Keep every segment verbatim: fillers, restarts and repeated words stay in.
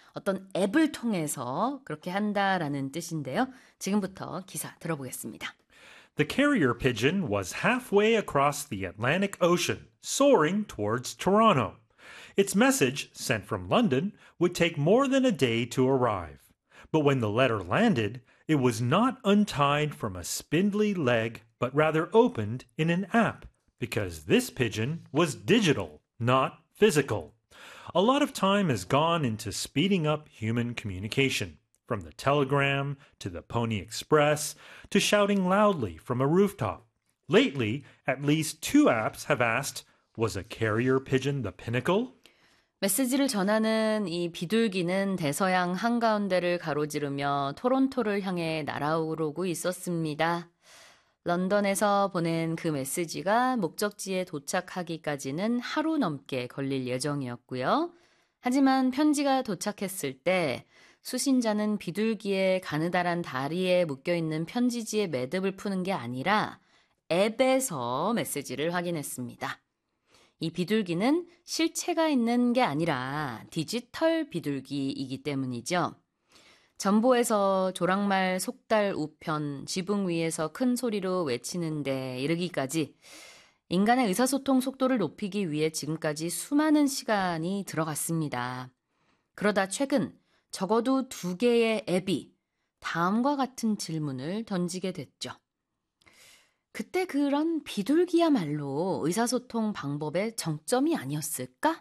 어떤 앱을 통해서 그렇게 한다라는 뜻인데요. 지금부터 기사 들어보겠습니다. The carrier pigeon was halfway across the Atlantic Ocean, soaring towards Toronto. Its message, sent from London, would take more than a day to arrive. But when the letter landed, it was not untied from a spindly leg, but rather opened in an app, because this pigeon was digital, not physical. A lot of time has gone into speeding up human communication, from the telegram to the Pony Express to shouting loudly from a rooftop. Lately, at least two apps have asked, was a carrier pigeon the pinnacle? 메시지를 전하는 이 비둘기는 대서양 한가운데를 가로지르며 토론토를 향해 날아오르고 있었습니다. 런던에서 보낸 그 메시지가 목적지에 도착하기까지는 하루 넘게 걸릴 예정이었고요. 하지만 편지가 도착했을 때 수신자는 비둘기의 가느다란 다리에 묶여있는 편지지의 매듭을 푸는 게 아니라 앱에서 메시지를 확인했습니다. 이 비둘기는 실체가 있는 게 아니라 디지털 비둘기이기 때문이죠. 전보에서 조랑말 속달 우편, 지붕 위에서 큰 소리로 외치는데 이르기까지 인간의 의사소통 속도를 높이기 위해 지금까지 수많은 시간이 들어갔습니다. 그러다 최근 적어도 두 개의 앱이 다음과 같은 질문을 던지게 됐죠. 그때 그런 비둘기야말로 의사소통 방법의 정점이 아니었을까?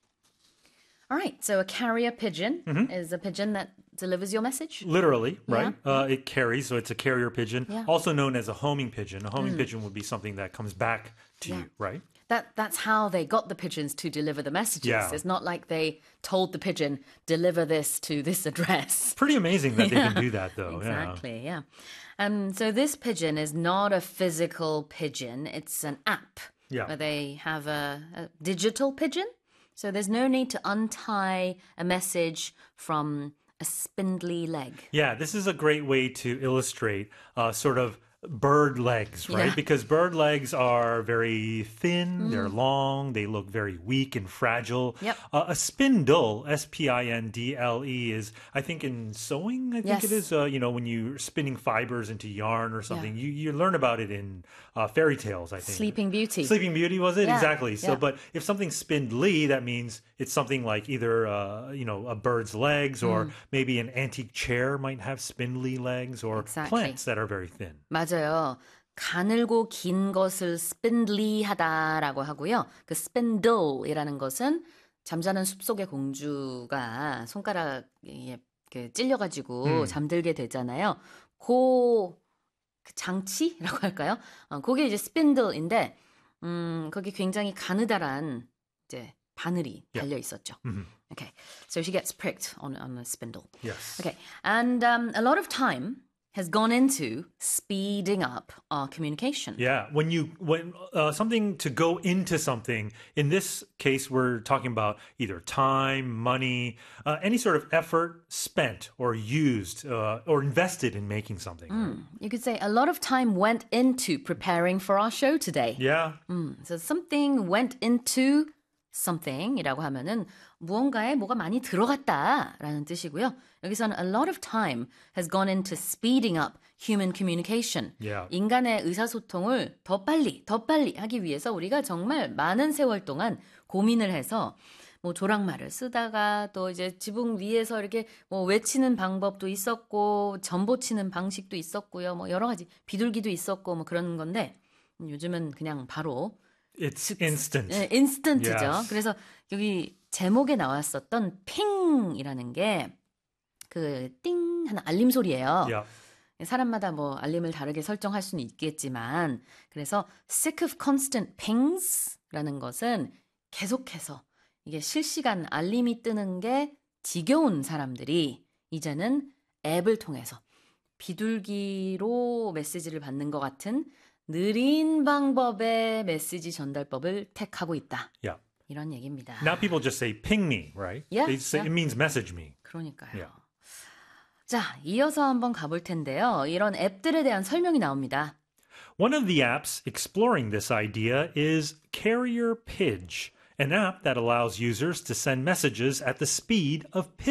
Alright, so a carrier pigeon mm-hmm. is a pigeon that delivers your message? Literally, right? Yeah. Uh, it carries, so it's a carrier pigeon, yeah. also known as a homing pigeon. A homing mm. pigeon would be something that comes back to yeah. you, right? That That's how they got the pigeons to deliver the messages. Yeah. It's not like they told the pigeon, deliver this to this address. Pretty amazing that yeah. they can do that, though. Exactly, yeah. yeah. Um, so this pigeon is not a physical pigeon. It's an app yeah. where they have a, a digital pigeon. So there's no need to untie a message from a spindly leg. Yeah, this is a great way to illustrate uh, sort of bird legs, right? Yeah. Because bird legs are very thin, mm. they're long, they look very weak and fragile. Yep. Uh, a spindle, S P I N D L E, is, I think in sewing, I think yes. it is, uh, you know, when you're spinning fibers into yarn or something. Yeah. You, you learn about it in uh, fairy tales, I think. Sleeping Beauty. Sleeping Beauty, was it? Yeah. Exactly. So, yeah. but if something's spindly, that means it's something like either, uh, you know, a bird's legs or mm. maybe an antique chair might have spindly legs or exactly. plants that are very thin. 맞아요. 가늘고 긴 것을 spindly하다라고 하고요. 그 spindle이라는 것은 잠자는 숲속의 공주가 손가락에 찔려가지고 음. 잠들게 되잖아요. 그 장치라고 할까요? 어, 그게 이제 spindle인데, 음, 거기 굉장히 가느다란 이제 바늘이 yeah. 달려 있었죠. Mm-hmm. Okay, so she gets pricked on on the spindle. Yes. Okay, and um, a lot of time has gone into speeding up our communication. Yeah, when you when uh, something to go into something. In this case, we're talking about either time, money, uh, any sort of effort spent or used uh, or invested in making something. Mm, you could say a lot of time went into preparing for our show today. Yeah. Mm, so something went into something이라고 하면은 무언가에 뭐가 많이 들어갔다라는 뜻이고요. 여기서는 a lot of time has gone into speeding up human communication. Yeah. 인간의 의사소통을 더 빨리, 더 빨리 하기 위해서 우리가 정말 많은 세월 동안 고민을 해서 뭐 조랑말을 쓰다가 또 이제 지붕 위에서 이렇게 뭐 외치는 방법도 있었고 전보 치는 방식도 있었고요. 뭐 여러 가지 비둘기도 있었고 뭐 그런 건데 요즘은 그냥 바로 It's instant. 네, 인스턴트죠. Yes. 그래서 여기 제목에 나왔었던 핑이라는 게 그 띵 하는 알림 소리예요. Yeah. 사람마다 뭐 알림을 다르게 설정할 수는 있겠지만 그래서 sick of constant pings라는 것은 계속해서 이게 실시간 알림이 뜨는 게 지겨운 사람들이 이제는 앱을 통해서 비둘기로 메시지를 받는 것 같은 느린 방법의 메시지 전달법을 택하고 있다. Yeah. 이런 얘기입니다. Now people just say ping me, right? Yeah, They say, yeah. It means message me. 그러니까요. Yeah. 자, 이어서 한번 가볼 텐데요. 이런 앱들에 대한 설명이 나옵니다. One of the apps exploring this idea is Carrier Pidge, an app that allows users to send messages at the speed of